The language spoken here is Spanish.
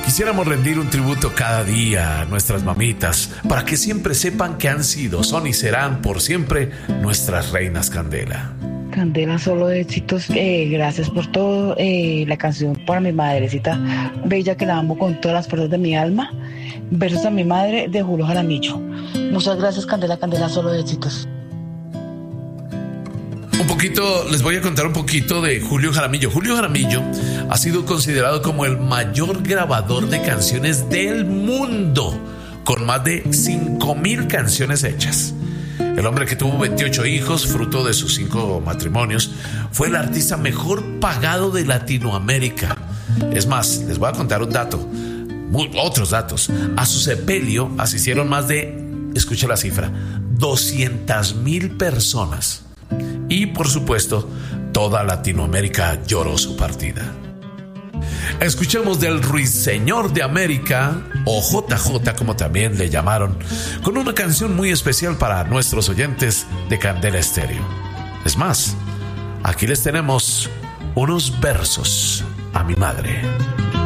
Quisiéramos rendir un tributo cada día a nuestras mamitas para que siempre sepan que han sido, son y serán por siempre nuestras reinas Candela. Candela, solo éxitos, gracias por todo. La canción para mi madrecita bella, que la amo con todas las fuerzas de mi alma. Versos a mi madre, de Julio Jaramillo. Muchas gracias, Candela. Candela, solo éxitos. Les voy a contar un poquito de Julio Jaramillo. Julio Jaramillo ha sido considerado como el mayor grabador de canciones del mundo, con más de 5,000 canciones hechas. El hombre, que tuvo 28 hijos, fruto de sus 5 matrimonios, fue el artista mejor pagado de Latinoamérica. Es más, les voy a contar un dato, otros datos. A su sepelio asistieron más de, escuche la cifra, 200,000 personas. Y por supuesto, toda Latinoamérica lloró su partida. Escuchemos del Ruiseñor de América, o JJ como también le llamaron, con una canción muy especial para nuestros oyentes de Candela Estéreo. Es más, aquí les tenemos unos versos a mi madre.